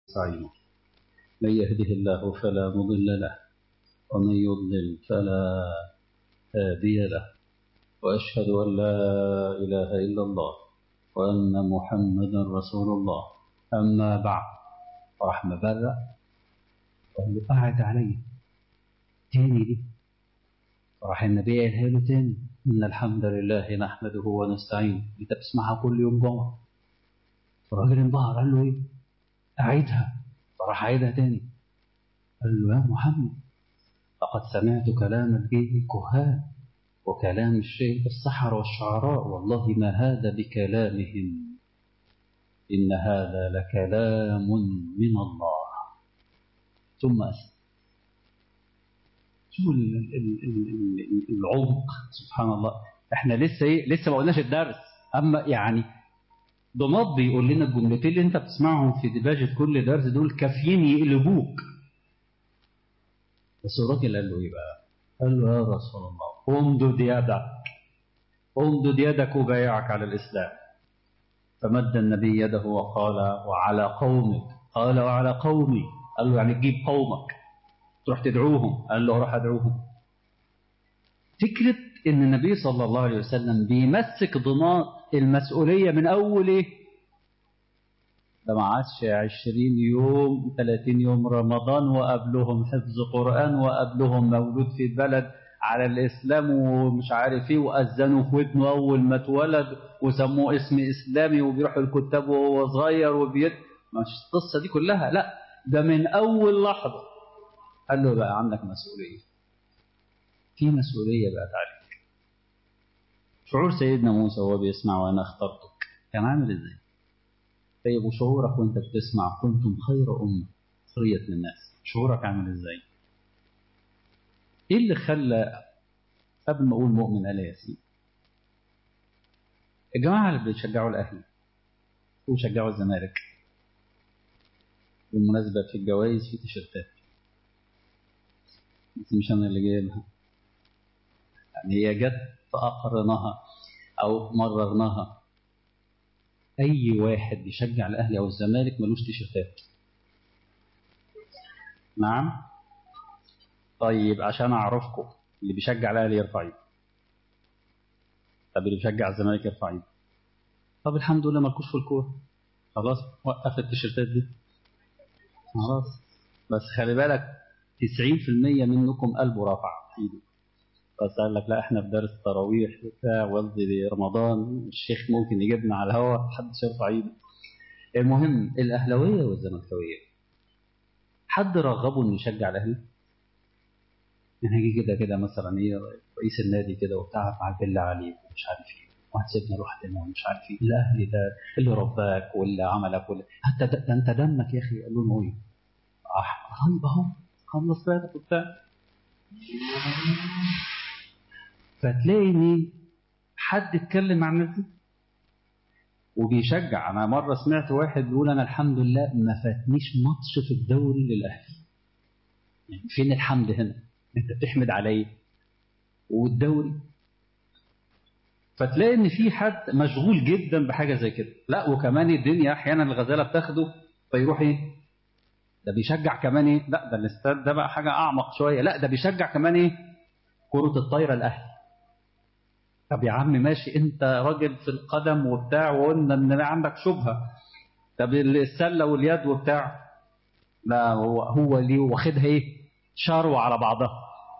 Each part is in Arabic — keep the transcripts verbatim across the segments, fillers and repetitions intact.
ونستعينه من يهده الله فلا مضل له ومن يضلل فلا هادي له وأشهد أن لا إله إلا الله وأن محمدا رسول الله. أما بعد راح مبرأ وقال قاعد عليه تاني دي، راح النبي قالها له تاني: إن الحمد لله نحمده ونستعينه. أنت بتسمعها كل يوم جمعة. الراجل انبهر قال له إيه؟ أعيدها. فراح عيدها تاني قال له: يا محمد لقد سمعت كلام الجيل الكهان وكلام الشيخ السحر والشعراء، والله ما هذا بكلامهم، إن هذا لكلام من الله. ثم أسلم. شوفوا العمق، سبحان الله. احنا لسه ايه لسه ما قلناش الدرس، اما يعني ضماد بيقول لنا الجملتين اللي انت بتسمعهم في دباجة كل درس دول كافيين يقلبوك. بس الراجل قال له ايه بقى؟ قال له: يا رسول الله امدد يدك، امدد يدك وبايعك على الاسلام. فمد النبي يده وقال: وعلى قومك. قال: وعلى قومي. قال له: يعني تجيب قومك تروح تدعوهم؟ قال له: اروح ادعوهم. فكرة ان النبي صلى الله عليه وسلم بيمسك ضماد المسؤولية من اول ايه؟ ده ما عادش عشرين يوم ثلاثين يوم رمضان وقبلهم حفظ قرآن وقبلهم مولود في البلد على الإسلام ومش عارف ايه، وأذنوا في ودنه أول ما اتولد وسموه اسم إسلامي وبيروحوا الكتاب وهو صغير وبيت. مش القصة دي كلها، لا، ده من أول لحظة قال له: بقى عندك مسؤولية، في مسؤولية بقت عليك. شعور سيدنا موسى وهو بيسمع وأنا اخترتك كان عامل ازاي؟ طيب وشعورك وانت بتسمع كنتم خير أمة أخرجت للناس، شعورك عامل ازاي؟ ايه اللي خلى قبل ما اقول مؤمن آل ياسين الجماعة اللي بيشجعوا الأهلي ويشجعوا الزمالك؟ بالمناسبة في الجوائز في تيشيرتات، بس مش أنا اللي جايبها، يعني هي جت فأقرناها أو مررناها. أي واحد بيشجع الأهلي أو الزمالك ملوش تيشيرتات. نعم؟ طيب عشان أعرفكم، اللي بيشجع الأهلي يرفع ايده. طب اللي بيشجع الزمالك يرفع ايده. طب الحمد لله مالكوش في الكورة، خلاص وقف التيشيرتات دي خلاص. بس خلي بالك تسعين في المية منكم قلبه رفع ايده، بس قال لك لا احنا في درس تراويح وبتاع والدي رمضان الشيخ ممكن يجيبنا على الهواء محدش يرفع ايده. المهم الاهلاويه والزملكاويه حد رغبه انه يشجع الاهلي؟ يعني هيجي كده كده مثلا ايه رئيس النادي كده وبتاع مع بالله عليك ومش عارف ايه وهتسيبنا لوحدنا ومش عارف ايه، الاهلي ده اللي رباك واللي عملك واللي حتى ده, ده انت دمك يا اخي. قال لهم ايه؟ اه طيب اهو خلص بالك وبتاع. فتلاقي مين حد اتكلم عن الناس دي وبيشجع. انا مره سمعت واحد بيقول: انا الحمد لله ما فاتنيش ماتش في الدوري للاهلي. يعني فين الحمد هنا؟ انت بتحمد عليه والدوري. فتلاقي ان في حد مشغول جدا بحاجه زي كده. لا وكمان الدنيا احيانا الغزاله بتاخده فيروح ايه؟ ده بيشجع كمان ايه؟ لا ده الاستاد ده بقى حاجه اعمق شويه. لا ده بيشجع كمان ايه؟ كره الطايره الاهلي. طب يا عم ماشي، انت راجل في القدم وبتاع وقلنا ان عندك شبهه. طب السله واليد وبتاع، لا هو هو ليه واخدها ايه؟ شروه على بعضها.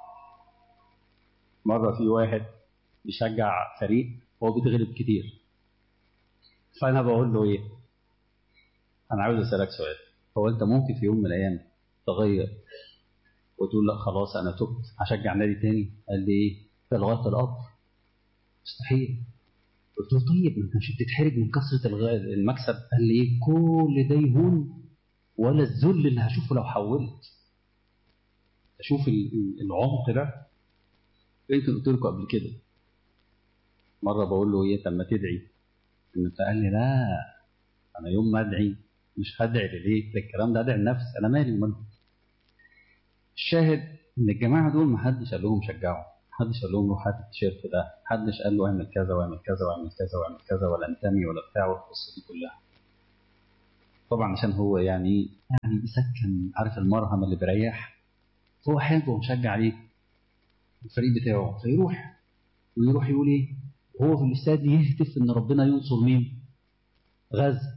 مره في واحد بيشجع فريق هو بيتغلب كتير، فانا بقول له ايه؟ انا عاوز اسالك سؤال، هو انت ممكن في يوم من الايام تغير وتقول لا خلاص انا تبت هشجع نادي تاني؟ قال لي ايه؟ في لغايه الامر مستحيل. قلت له طيب ما انت مش بتتحرج من كثره المكسب؟ قال لي ايه؟ كل ده يهون ولا الذل اللي هشوفه لو حولت. اشوف العمق ده. يمكن قلت لكم قبل كده مره بقول له ايه؟ طب ما تدعي. قال لي لا انا يوم ما ادعي مش هدعي لليه؟ الكلام ده ادعي لنفسي، انا مالي منه. الشاهد ان الجماعه دول ما حدش قال لهم شجعوا، ما حدش قال لهم روح هات التيشيرت ده، ما حدش قال له اعمل كذا واعمل كذا واعمل كذا واعمل كذا ولا انتمي ولا بتاع والقصه دي كلها. طبعا عشان هو يعني يعني يسكن، عارف المرهم اللي بريح، هو حابب ومشجع عليه الفريق بتاعه، فيروح ويروح يقول ايه وهو في الاستاد يهتف ان ربنا ينصر مين؟ غزة،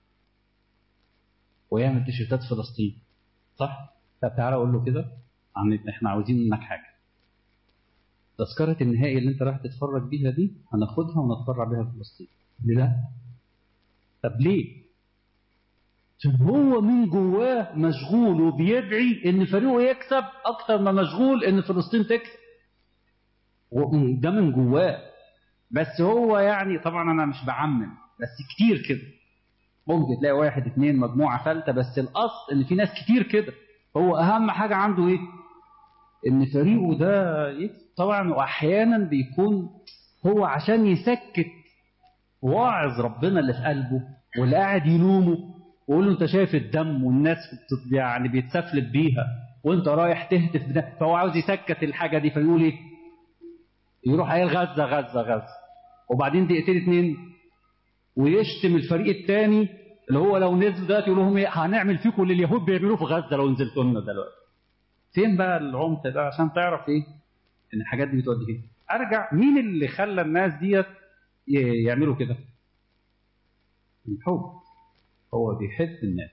ويعمل تيشيرتات فلسطين، صح؟ طب تعالى اقول له كده، عن احنا عاوزين منك حاجه، تذكره النهائي اللي انت رايح تتفرج بيها دي هناخدها ونتبرع بيها في فلسطين. ليه لا؟ طب ليه؟ عشان هو من جواه مشغول وبيدعي ان فريقه يكسب اكتر ما مشغول ان فلسطين تكسب، ده من جواه. بس هو يعني طبعا انا مش بعمم، بس كتير كده، ممكن تلاقي واحد اثنين مجموعه ثالثه، بس الاصل ان في ناس كتير كده. هو اهم حاجه عنده ايه؟ ان فريقه ده يكسب طبعا. واحيانا بيكون هو عشان يسكت واعظ ربنا اللي في قلبه واللي قاعد يلومه ويقول له انت شايف الدم والناس يعني بيتسفلت بيها وانت رايح تهتف بده، فهو عاوز يسكت الحاجه دي، فيقول ايه؟ يروح قايل غزه غزه غزه، وبعدين دقيقتين اتنين ويشتم الفريق الثاني اللي هو لو نزل دلوقتي يقول لهم ايه؟ هنعمل فيكم اللي اليهود بيعملوه في غزه لو نزلتوا لنا دلوقتي. فين بقى العمق ده عشان تعرف ايه ان الحاجات دي بتودي فين؟ ارجع، مين اللي خلى الناس ديت يعملوا كده؟ الحب. هو بيحب النادي،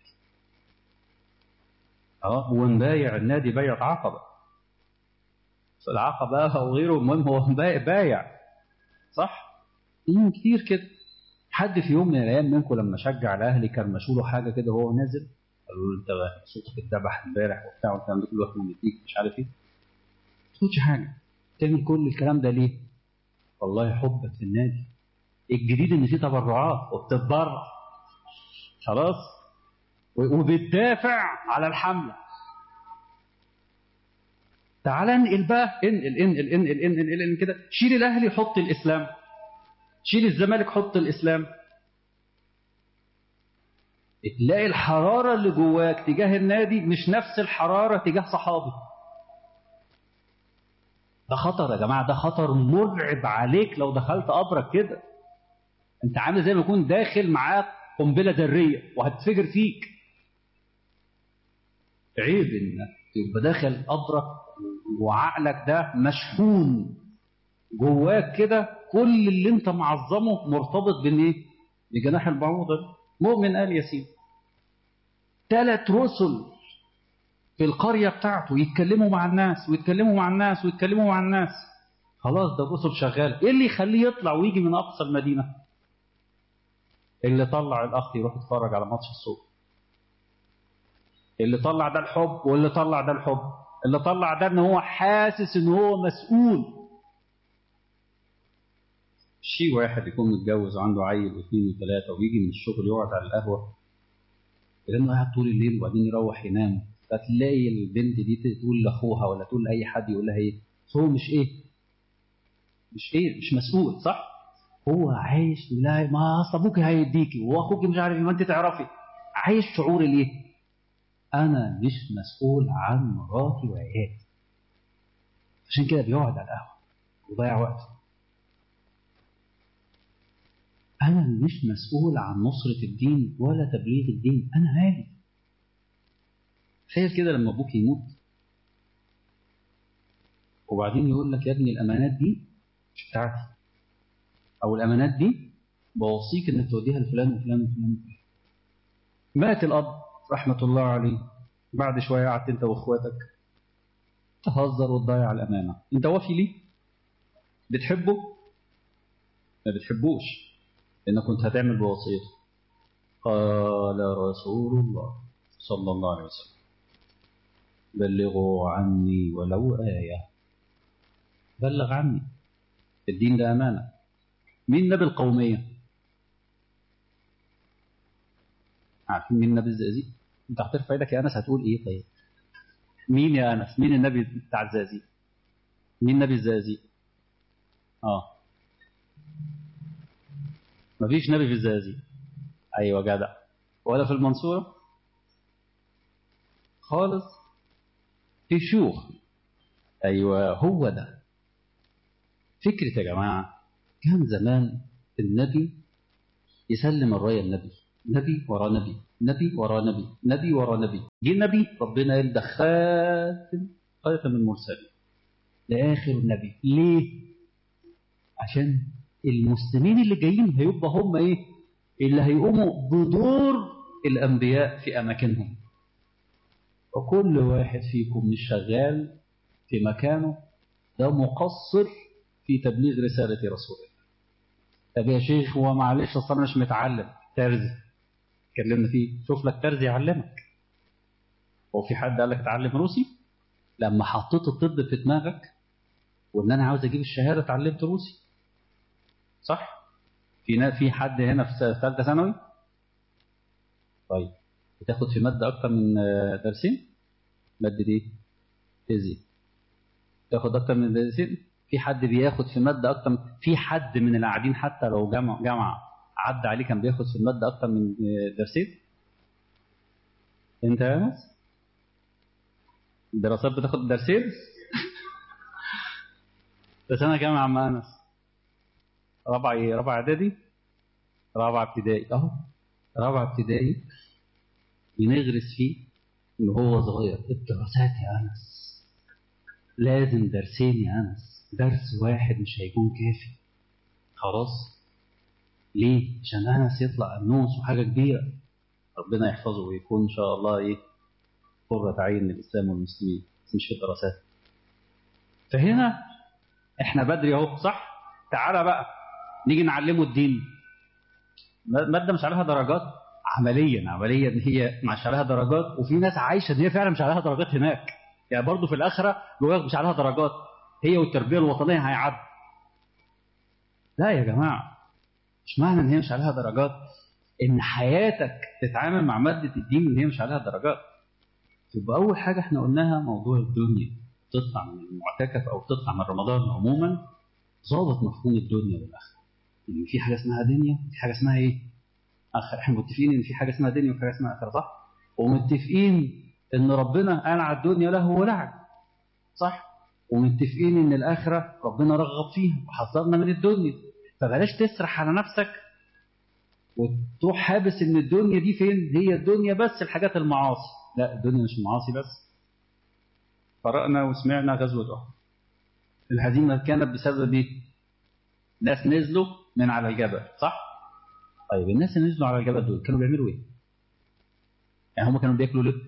اه ونبايع النادي بيعة عقبه، العقبه او غيره، المهم هو بايع، صح؟ مم كتير كده. حد في يوم من الايام منكم لما شجع الاهلي كان مشوله حاجه كده وهو نازل قالوا له انت صوتك اتذبح امبارح وبتاع والكلام ده كله، احنا بنديك مش عارف ايه، ما تقولش حاجه، تعمل كل الكلام ده ليه؟ والله حبك في النادي. الجديد ان فيه تبرعات وبتتبرع خلاص وبتدافع على الحمله. تعال انقل بقى، انقل انقل انقل انقل انقل, انقل كده، شيل الاهلي حط الاسلام، شيل الزمالك حط الاسلام، تلاقي الحراره اللي جواك تجاه النادي مش نفس الحراره تجاه صحابي. ده خطر يا جماعه، ده خطر مرعب عليك لو دخلت قبرك كده. انت عامل زي ما يكون داخل معاك قنبله ذريه وهتفجر فيك. عيب انك يبقى داخل قبرك وعقلك ده مشحون جواك كده كل اللي انت معظمه مرتبط بالايه؟ بجناح البعوضه. مؤمن قال ياسين ثلاث رسل في القريه بتاعته يتكلموا مع الناس ويتكلموا مع الناس ويتكلموا مع الناس، خلاص ده الرسل شغال. ايه اللي يخليه يطلع ويجي من اقصى المدينه؟ اللي طلع الاخ يروح يتفرج على ماتش الصبح، اللي طلع ده الحب، واللي طلع ده الحب، اللي طلع ده ان هو حاسس ان هو مسؤول. شيء واحد يكون متجوز وعنده عيل واثنين وثلاثه ويجي من الشغل يقعد على القهوه لانه قاعد طول الليل وبعدين يروح ينام، فتلاقي البنت دي تقول لاخوها ولا تقول لاي حد يقول لها ايه؟ هو مش ايه؟ مش ايه؟ مش مسؤول، صح؟ هو عايش لا ما اصل ابوكي هيديكي واخوكي مش عارف ايه، ما انت تعرفي، عايش شعور الايه؟ انا مش مسؤول عن مراتي وعيالي. عشان كده بيقعد على القهوه ويضيع وقته. انا مش مسؤول عن نصره الدين ولا تبليغ الدين، انا مالي. تخيل كده لما ابوك يموت وبعدين يقول لك يا ابني الامانات دي مش بتاعتي، او الامانات دي بوصيك انك توديها لفلان وفلان وفلان. مات الاب رحمه الله عليه، بعد شويه قعدت انت واخواتك تهزر وتضيع الامانه. انت وافي ليه؟ بتحبه؟ ما بتحبوش لانك كنت هتعمل بوصيته. قال رسول الله صلى الله عليه وسلم بلغوا عني ولو آية. بلغ عني، الدين ده أمانة. مين نبي القومية؟ عارفين مين نبي الزقازيق؟ انت هترفع ايدك يا أنس هتقول ايه طيب؟ مين يا أنس؟ مين النبي بتاع الزقازيق؟ مين نبي الزقازيق؟ اه مفيش نبي في الزقازيق. ايوه جدع. ولا في المنصورة خالص؟ في شيوخ. ايوه هو ده فكرة يا جماعة. كان زمان النبي يسلم الراية النبي نبي ورا نبي، نبي ورا نبي، نبي ورا نبي. جه نبي ربنا قال ده خاتم خاتم المرسلين لآخر نبي. ليه؟ عشان المسلمين اللي جايين هيبقى هم ايه؟ اللي هيقوموا بدور الأنبياء في أماكنهم. وكل واحد فيكم مش شغال في مكانه ده مقصر في تبليغ رسالة رسول الله. طب يا شيخ هو معلش اصل انا مش متعلم ترزي، اتكلمنا فيه، شوف لك ترزي يعلمك. هو في حد قال لك اتعلم روسي؟ لما حطيت الطب في دماغك وان انا عاوز اجيب الشهاده اتعلمت روسي، صح؟ في في حد هنا في ثالثه ثانوي؟ طيب بتاخد في ماده اكتر من درسين؟ ماده ايه؟ فيزياء. تاخد اكتر من درسين؟ في حد بياخد في ماده اكتر من... في حد من اللي قاعدين حتى لو جامعه جامعه عدى عليه كان بياخد في الماده اكتر من درسين؟ انت يا ناس الدراسات بتاخد درسين؟ بس انا جامعه مع انس رابعه ايه؟ رابعه اعدادي؟ رابعه ابتدائي اهو. رابعه ابتدائي بنغرس فيه ان هو صغير الدراسات يا انس لازم درسين يا انس، درس واحد مش هيكون كافي. خلاص ليه؟ عشان انس يطلع انوس وحاجه كبيره ربنا يحفظه ويكون ان شاء الله ايه قرة عين للاسلام والمسلمين، بس مش في الدراسات. فهنا احنا بدري اهو، صح؟ تعالى بقى نيجي نعلمه الدين. ماده مش عليها درجات عمليا، عمليا هي مش عليها درجات، وفي ناس عايشه ان هي فعلا مش عليها درجات هناك، يعني برضه في الاخره بيقول مش عليها درجات، هي والتربيه الوطنيه هيعدوا. لا يا جماعه، مش معنى ان هي مش عليها درجات ان حياتك تتعامل مع ماده الدين ان هي مش عليها درجات. يبقى اول حاجه احنا قلناها موضوع الدنيا، تطلع من المعتكف او تطلع من رمضان عموما ظابط مفهوم الدنيا والاخره، ان يعني في حاجه اسمها دنيا وفي حاجه اسمها ايه؟ اخر. احنا متفقين ان في حاجه اسمها دنيا وفي حاجه اسمها اخره، صح؟ ومتفقين ان ربنا قال على الدنيا له ولعب، صح؟ ومتفقين ان الاخره ربنا رغب فيها وحذرنا من الدنيا. فبلاش تسرح على نفسك وتروح حابس ان الدنيا دي فين؟ هي الدنيا بس الحاجات المعاصي. لا، الدنيا مش المعاصي بس. قرأنا وسمعنا غزوة أحد، الهزيمة كانت بسبب ايه؟ ناس نزلوا من على الجبل، صح؟ طيب الناس اللي نزلوا على الجبل دول كانوا بيعملوا ايه؟ يعني هم كانوا بياكلوا لب؟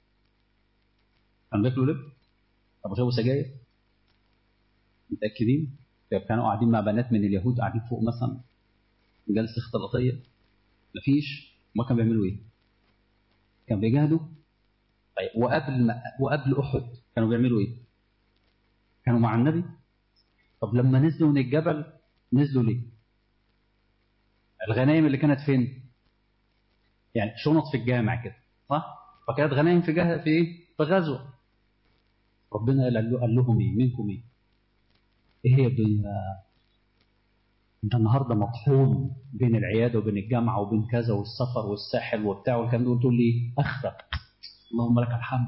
كانوا بياكلوا لب؟ طب وشربوا سجاير؟ متأكدين؟ كانوا قاعدين مع بنات من اليهود قاعدين فوق مثلا جلسة اختلاطية؟ مفيش. ما كانوا بيعملوا ايه؟ كانوا بيجاهدوا. طيب وقبل ما وقبل أحد كانوا بيعملوا ايه؟ كانوا مع النبي. طب لما نزلوا من الجبل نزلوا ليه؟ الغنائم اللي كانت فين؟ يعني شنط في الجامع كده، صح؟ فكانت غنائم في جهة في ايه؟ في غزوة. ربنا قال, قال لهم ايه؟ منكم ايه؟ ايه هي الدنيا؟ انت النهارده مطحون بين العياده وبين الجامعه وبين كذا والسفر والساحل وبتاع والكلام ده، تقول لي اخرة اللهم لك الحمد.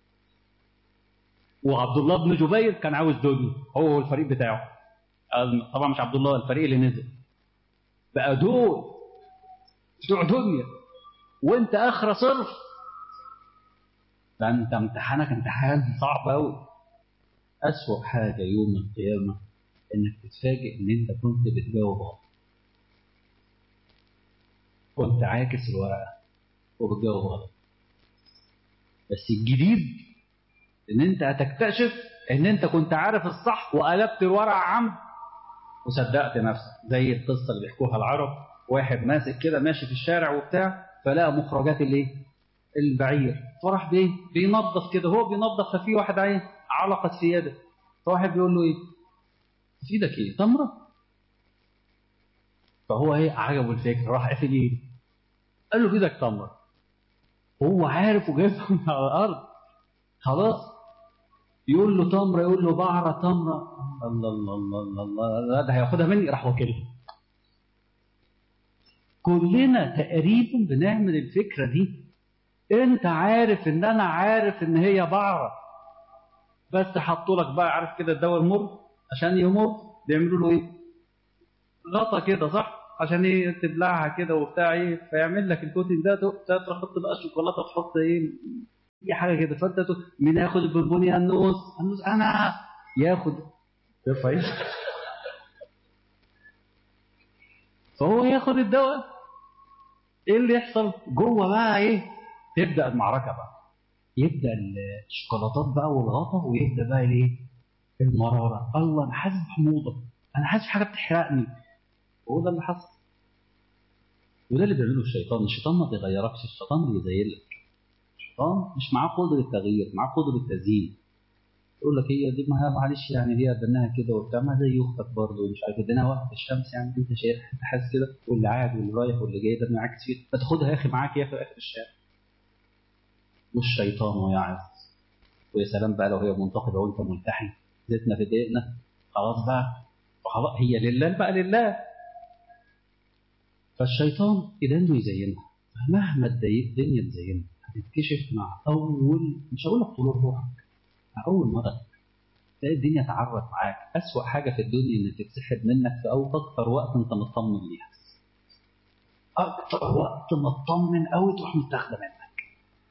وعبد الله بن جبير كان عاوز دنيا هو والفريق بتاعه، طبعا مش عبد الله، الفريق اللي نزل بقى دول بتوع دنيا وانت اخرة صرف. فانت امتحانك امتحان صعب قوي. اسوأ حاجه يوم القيامه انك تتفاجئ ان انت كنت بتجاوب غلط، كنت عاكس الورقه وبتجاوب غلط. بس الجديد ان انت هتكتشف ان انت كنت عارف الصح وقلبت الورقه عمد وصدقت نفسك، زي القصه اللي بيحكوها العرب، واحد ماسك كده ماشي في الشارع وبتاع فلقى مخرجات الايه؟ البعير، فراح بايه؟ بينظف كده، هو بينظف ففي واحد عين علقت في يده، فواحد بيقول له ايه؟ في ايدك ايه؟ تمره؟ فهو ايه؟ عجبه الفكره، راح قافل ايده قال له في ايدك تمره. هو عارف وجايبها من على الارض خلاص. يقول له تمره، يقول له بعره تمره، الله الله الله الله الله ده هياخدها مني، راح واكلها. كلنا تقريبا بنعمل الفكره دي. انت عارف ان انا عارف ان هي بعره، بس حطوا لك بقى عارف كده الدواء المر عشان يمر، بيعملوا له ايه؟ غطا كده، صح؟ عشان ايه تبلعها كده وبتاع ايه، فيعمل لك الكوتنج ده، تروح تحط بقى شوكولاته تحط ايه اي حاجه كده، فانت مين ياخد البونبوني؟ النوس النوس انا ياخد رفعي، فهو ياخد الدواء. ايه اللي يحصل جوه بقى؟ ايه تبدا المعركه بقى، يبدا الشوكولاتات بقى والغطا، ويبدا بقى الايه المراره. الله انا حاسس بحموضه، انا حاسس بحاجه بتحرقني. وهو ده اللي حصل، وده اللي بيعمله الشيطان. الشيطان ما بيغيركش، الشيطان بيزيلك. الشيطان مش معاه قدره التغيير، معاه قدره التزيين. يقول لك هي دي ما معلش يعني، هي ادناها كده وبتاع، ما زي اختك برضه ومش عارف اديناها وقت في الشمس يعني، انت شايف انت حاسس كده، واللي قاعد واللي رايح واللي جاي ده معاك كتير، ما تاخدها يا اخي معاك يا اخي اخر الشارع. والشيطان ويعظ. ويا سلام بقى لو هي منتقده وانت ملتحي، زيتنا في دقيقنا خلاص بقى، وخلاص هي لله بقى لله. فالشيطان إذا انه يزينها، مهما الدنيا تزينها هتتكشف مع اول، مش هقول لك طلوع روحك، مع اول مره تلاقي الدنيا تعرف معاك. أسوأ حاجة في الدنيا إن تتسحب منك في أو أكتر وقت أنت مطمن ليها، أكتر وقت مطمن أوي تروح متاخدة منك.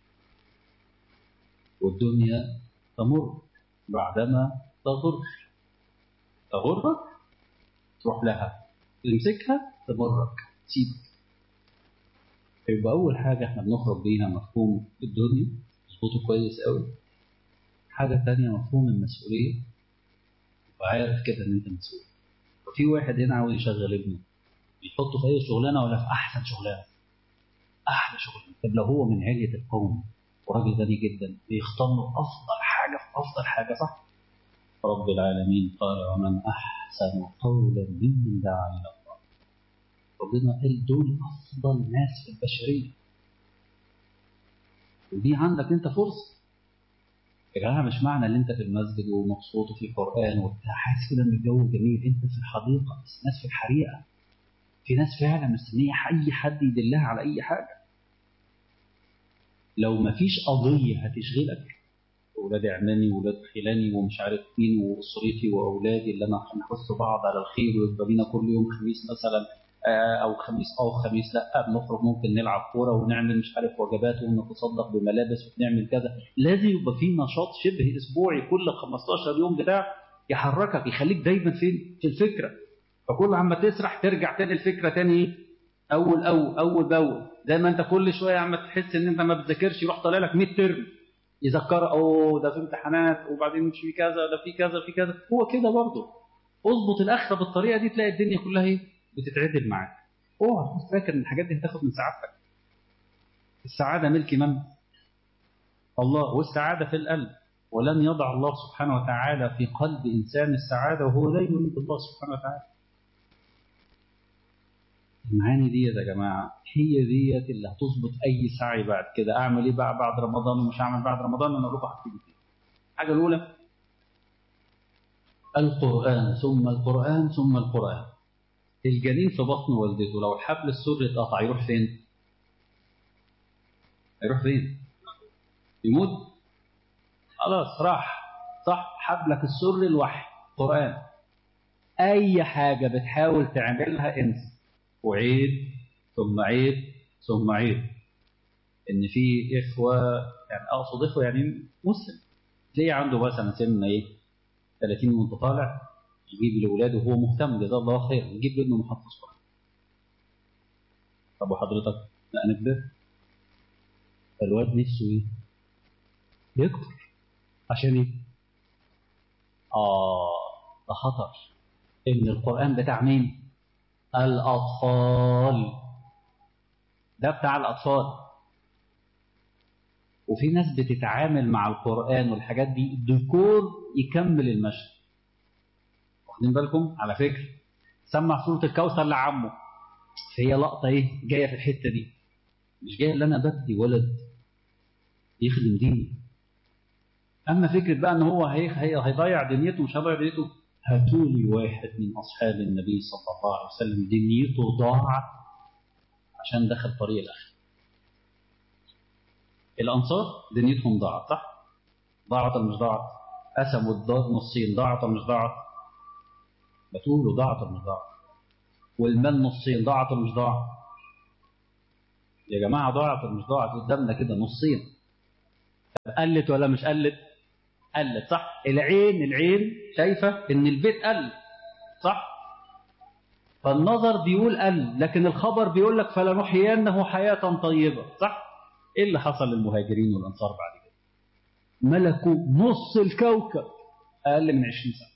والدنيا تمر بعدما تغر، تغرك تروح لها، تمسكها تمرك تسيبك. يبقى أول حاجة إحنا بنخرج بيها مفهوم الدنيا، تظبطه كويس أوي. حاجة تانية مفهوم المسؤولية، وعارف كده إن أنت مسؤول. وفي واحد هنا عاوز يشغل ابنه، يحطه في أي شغلانة ولا في أحسن شغلانة، أحلى شغلانة. طب لو هو من علية القوم وراجل غني جدا، بيختار له أفضل حاجة في أفضل حاجة، صح؟ رب العالمين قال ومن أحسن قولا ممن دعا إلى الله. ربنا قال دول أفضل ناس في البشرية، ودي عندك أنت فرصة. يا جماعة مش معنى ان انت في المسجد ومبسوط وفي قرآن وبتاع حاسس كده ان الجو جميل، انت في الحديقة، بس الناس في الحريقة. في ناس فعلا مستنية اي حد يدلها على اي حاجة. لو ما فيش قضية هتشغلك، اولاد عمامي واولاد خلاني ومش عارف مين واسرتي واولادي اللي انا هنحث بعض على الخير، ويبقى بينا كل يوم خميس مثلا او خميس او خميس لا بنخرج ممكن نلعب كوره ونعمل مش عارف وجبات ونتصدق بملابس ونعمل كذا، لازم يبقى في نشاط شبه اسبوعي كل خمستاشر يوم بتاع يحركك، يخليك دايما فين في الفكره. فكل عما تسرح ترجع تاني الفكره تاني اول اول اول باول. زي ما انت كل شويه عم تحس ان انت ما بتذاكرش، يروح طالع لك ميد ترم يذكر، اوه ده في امتحانات وبعدين مش في كذا، ده في كذا في كذا. هو كده برضه اظبط الاخره بالطريقه دي، تلاقي الدنيا كلها ايه بتتعدل معاك. اوعى تكون فاكر ان الحاجات دي هتاخد من سعادتك. السعاده ملك من؟ الله، والسعاده في القلب. ولن يضع الله سبحانه وتعالى في قلب انسان السعاده وهو لا يريد الله سبحانه وتعالى. المعاني دي يا جماعه هي ديت اللي هتظبط اي سعي بعد كده. اعمل ايه بقى بعد رمضان ومش هعمل بعد رمضان؟ انا اروح احكي فيه. الحاجه الاولى القران، ثم القران ثم القران. الجنين في بطن والدته لو الحبل السري اتقطع يروح فين؟ هيروح فين؟ يموت؟ خلاص راح. صح؟ حبلك السري الوحي قرآن. أي حاجة بتحاول تعملها انسى، وعيد ثم عيد ثم عيد. إن في إخوة، يعني أقصد إخوة يعني مسلم، تلاقيه عنده مثلا سن إيه ثلاثين وأنت طالع، يجيب لأولاده وهو مهتم جزاه الله خير، يجيب له ابنه محفظ قرآن. طب وحضرتك؟ لا أنا كبرت. الواد نفسه إيه؟ يكبر. عشان إيه؟ آه ده خطر. إن القرآن بتاع مين؟ الأطفال. ده بتاع الأطفال. وفي ناس بتتعامل مع القرآن والحاجات دي ديكور يكمل المشهد. واخدين بالكم؟ على فكرة سمع سورة الكوثر لعمه، فهي لقطة إيه جاية في الحتة دي، مش جاية اللي أنا بدي ولد يخدم ديني. أما فكرة بقى إن هو هي هي هيضيع دنيته مش هيضيع دنيته. هاتولي واحد من أصحاب النبي صلى الله عليه وسلم دنيته ضاعت عشان دخل طريق الآخر. الأنصار دنيتهم ضاعت، صح؟ ضاعت ولا مش ضاعت؟ قسموا الدار نصين، ضاعت ولا مش ضاعت؟ بتقولوا ضاعت ولا مش ضاعت؟ والمال نصين، ضاعت ولا مش ضاعت؟ يا جماعة ضاعت ولا مش ضاعت؟ قدامنا كده نصين. قلت ولا مش قلت؟ قلت، صح؟ العين العين شايفة إن البيت قل، صح؟ فالنظر بيقول قل، لكن الخبر بيقول لك فلنحيينه حياة طيبة، صح؟ إيه اللي حصل للمهاجرين والأنصار بعد كده؟ ملكوا نص الكوكب أقل من عشرين سنة.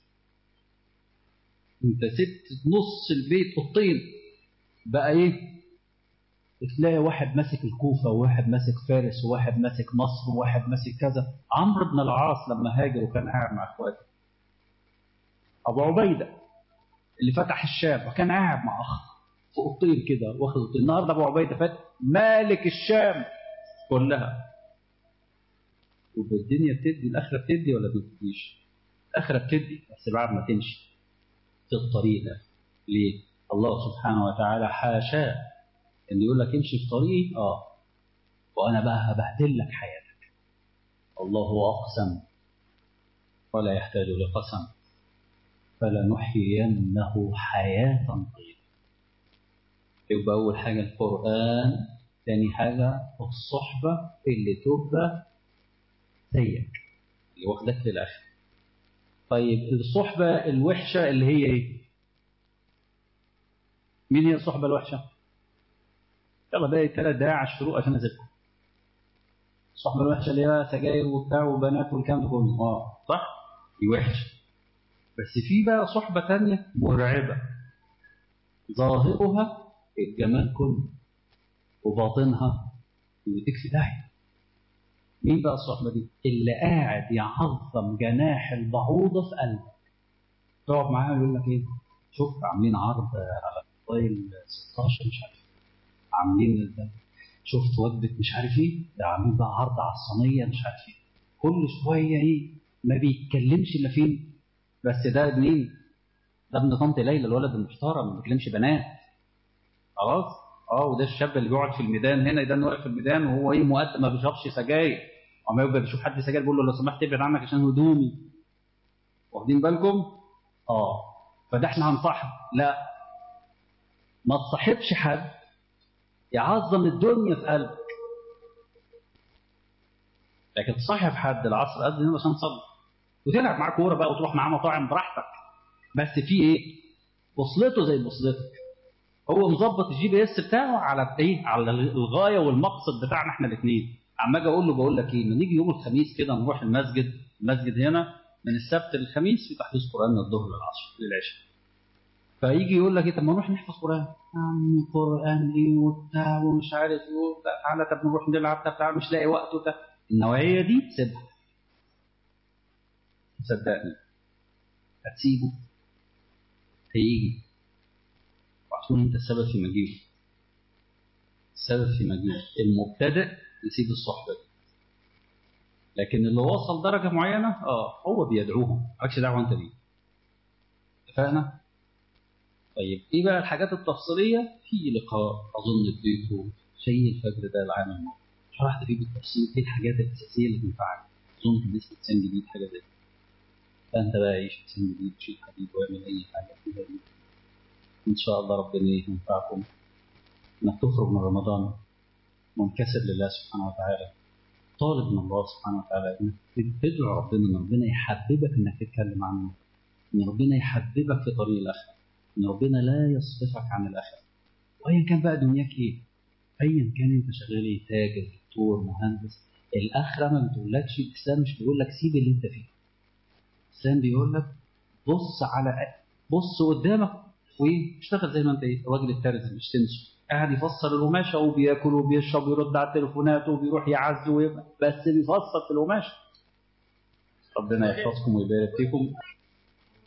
أنت سبت نص البيت قطين، بقى إيه؟ تلاقي واحد ماسك الكوفة وواحد ماسك فارس وواحد ماسك مصر وواحد ماسك كذا. عمرو بن العاص لما هاجر وكان قاعد مع اخواته، ابو عبيدة اللي فتح الشام وكان قاعد مع اخ في قطين كده واخد قطين. النهارده ابو عبيدة فات مالك الشام كلها. والدنيا بتدي، الاخره بتدي ولا ما بتديش؟ الاخره بتدي، بس بعد ما تمشي في الطريق ده. ليه؟ الله سبحانه وتعالى حاشاه ان يقول لك امشي في طريقي، اه وانا بقى هبهدل لك حياتك. الله اقسم ولا يحتاج لقسم فلنحيينه حياة طيبة. يبقى أول حاجة القرآن، ثاني حاجة الصحبة اللي تبقى زيك اللي واخدك للآخر. طيب الصحبة الوحشة اللي هي إيه؟ مين هي الصحبة الوحشة؟ يلا بقى ثلاث دقايق على الشروق عشان أسيبكم. الصحبة الوحشة اللي هي سجاير وبتاع وبنات والكلام ده كله، اه صح؟ دي وحشة. بس في بقى صحبة تانية مرعبة، ظاهرها الجمال كله وباطنها يوديك في داهية. مين بقى الصحبة دي؟ اللي قاعد يعظم جناح البعوضة في قلبك. تقعد معاه يقول لك ايه؟ شوف عاملين عرض على موبايل ستاشر مش عارف، عاملين ده، شفت وجبة مش عارف ايه، ده عاملين بقى عرض على الصينية مش عارف ايه. كل شوية ايه؟ ما بيتكلمش الا فين؟ بس ده مين؟ ده ابن طنط ليلى، الولد المحترم ما بيكلمش بنات. خلاص؟ اه وده الشاب اللي بيقعد في الميدان هنا، ده واقف في الميدان وهو ايه مؤدب ما بيشربش سجاير، اما يبقى بيشوف حد سجاير بيقول له لو سمحت ابعد عنك عشان هدومي. واخدين بالكم؟ اه فده احنا هنصاحب؟ لا، ما تصاحبش حد يعظم الدنيا في قلبك. لكن تصاحب حد العصر قد هنا عشان تصلي وتلعب معاه كوره بقى وتروح معاه مطاعم براحتك، بس في ايه؟ وصلته زي وصلتك. هو مظبط الجي بي اس بتاعه على ايه؟ على الغايه والمقصد بتاعنا احنا الاثنين. اما اجي اقول له بقول لك ايه، ما نيجي يوم الخميس كده نروح المسجد، المسجد هنا من السبت للخميس في تحفيظ قران من الظهر للعصر للعشاء. فيجي يقول لك ايه، طب ما نروح نحفظ قران. يا عم قران ايه وبتاع ومش عارف ايه وبتاع، تعالى طب نروح نلعب، طب تعالى مش لاقي وقت وبتاع. النوعيه دي سيبها، صدقني هتسيبه هيجي وهتكون انت السبب في مجيئه. السبب في مجيئه المبتدئ يسيب الصحبه دي، لكن اللي وصل درجه معينه اه هو بيدعوهم، مالكش دعوه انت بيه. اتفقنا؟ طيب ايه بقى الحاجات التفصيليه؟ في لقاء اظن اديته شيء الفجر ده العام الماضي، شرحت فيه بالتفصيل ايه الحاجات الاساسيه اللي تنفعك. اظن كان لسه انسان جديد حاجه زي كده. فانت بقى عيش انسان جديد، شيل حديد واعمل اي حاجه كده، ان شاء الله ربنا ينفعكم. انك تخرج من رمضان منكسر لله سبحانه وتعالى، طالب من الله سبحانه وتعالى انك تدعو ربنا ان ربنا يحببك انك تتكلم عنه، ان ربنا يحببك في طريق الاخره، ان ربنا لا يصرفك عن الاخره. وايا كان بقى دنياك ايه، ايا كان انت شغال ايه، تاجر دكتور مهندس، الاخره ما بتقولكش، الاسلام مش بيقول لك سيب اللي انت فيه. الاسلام بيقول لك بص على بص قدامك واشتغل زي ما انت ايه، الراجل الترزي مش تنسوا قاعد يفسر القماشه وبياكل وبيشرب ويرد على التليفونات وبيروح يعز ويبقى بس بيفسر في القماشه. ربنا يحفظكم ويبارك فيكم.